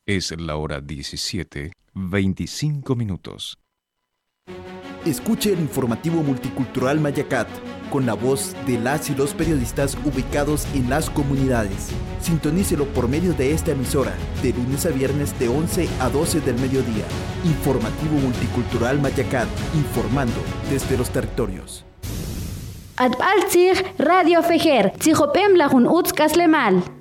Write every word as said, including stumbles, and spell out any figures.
Es la hora diecisiete, veinticinco minutos. Escuche el informativo multicultural Mayacat, con la voz de las y los periodistas ubicados en las comunidades. Sintonícelo por medio de esta emisora, de lunes a viernes de once a doce del mediodía. Informativo multicultural Mayacat, informando desde los territorios. Adbaltzig Radio Fejer, Tzijopem Lajun Utz Kaslemal.